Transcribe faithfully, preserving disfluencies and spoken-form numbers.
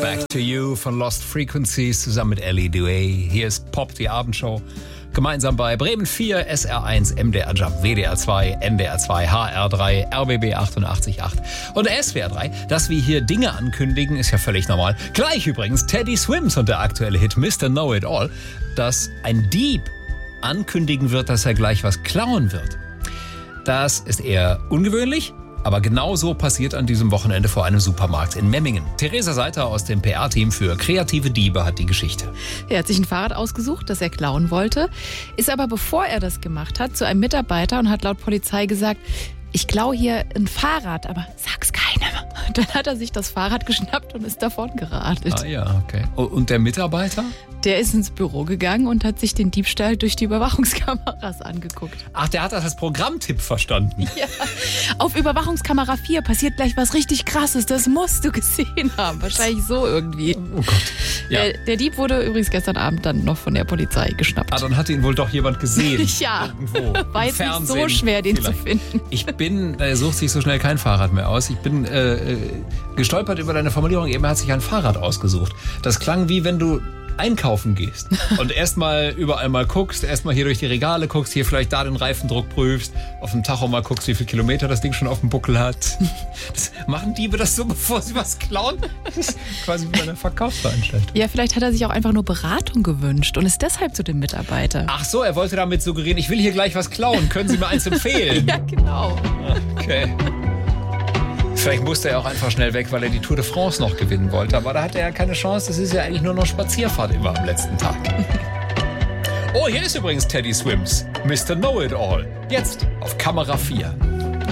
Back to You von Lost Frequencies zusammen mit Ellie Duay. Hier ist Pop, die Abendshow. Gemeinsam bei Bremen vier, S R eins, M D R Jump, W D R zwei, N D R zwei, H R drei, R B B achtundachtzig Komma acht und S W R drei. Dass wir hier Dinge ankündigen, ist ja völlig normal. Gleich übrigens Teddy Swims und der aktuelle Hit Mister Know-It-All, dass ein Dieb ankündigen wird, dass er gleich was klauen wird. Das ist eher ungewöhnlich. Aber genau so passiert an diesem Wochenende vor einem Supermarkt in Memmingen. Theresa Seiter aus dem P R-Team für kreative Diebe hat die Geschichte. Er hat sich ein Fahrrad ausgesucht, das er klauen wollte, ist aber, bevor er das gemacht hat, zu einem Mitarbeiter und hat laut Polizei gesagt, ich klaue hier ein Fahrrad, aber sag's keinem. Dann hat er sich das Fahrrad geschnappt und ist davon geradelt. Ah ja, okay. Und der Mitarbeiter? Der ist ins Büro gegangen und hat sich den Diebstahl durch die Überwachungskameras angeguckt. Ach, der hat das als Programmtipp verstanden. Ja. Auf Überwachungskamera vier passiert gleich was richtig Krasses. Das musst du gesehen haben. Wahrscheinlich so irgendwie. Oh Gott. Ja. Der, der Dieb wurde übrigens gestern Abend dann noch von der Polizei geschnappt. Ah, dann hat ihn wohl doch jemand gesehen. Ja. Irgendwo. War jetzt nicht so schwer, den vielleicht zu finden. Ich bin, er sucht sich so schnell kein Fahrrad mehr aus. Ich bin äh, gestolpert über deine Formulierung, eben er hat sich ein Fahrrad ausgesucht. Das klang wie wenn du einkaufen gehst und erstmal überall mal guckst, erstmal hier durch die Regale guckst, hier vielleicht da den Reifendruck prüfst, auf dem Tacho mal guckst, wie viele Kilometer das Ding schon auf dem Buckel hat. Das, machen Diebe das so, bevor sie was klauen? Das ist quasi wie bei einer Verkaufsveranstaltung. Ja, vielleicht hat er sich auch einfach nur Beratung gewünscht und ist deshalb zu dem Mitarbeiter. Ach so, er wollte damit suggerieren, ich will hier gleich was klauen. Können Sie mir eins empfehlen? Ja, genau. Okay. Vielleicht musste er auch einfach schnell weg, weil er die Tour de France noch gewinnen wollte. Aber da hatte er ja keine Chance. Das ist ja eigentlich nur noch Spazierfahrt immer am letzten Tag. Oh, hier ist übrigens Teddy Swims. Mister Know-It-All. Jetzt auf Kamera vier.